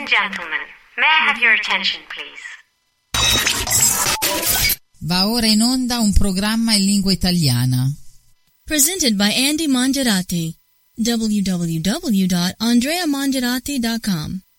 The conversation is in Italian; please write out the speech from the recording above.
and gentlemen, may I have your attention, please? Va ora in onda un programma in lingua italiana. Presented by Andy Mangiarati. www.andreamangiarati.com